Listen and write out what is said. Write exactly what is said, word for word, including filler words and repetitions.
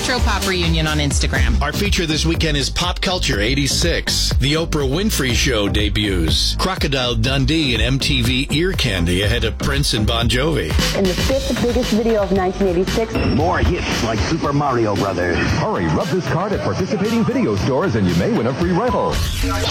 Retro Pop Reunion on Instagram. Our feature this weekend is Pop Culture eighty-six. The Oprah Winfrey Show debuts. Crocodile Dundee and M T V Ear Candy ahead of Prince and Bon Jovi. In the fifth biggest video of nineteen eighty-six. More hits like Super Mario Brothers. Hurry, rub this card at participating video stores and you may win a free rental.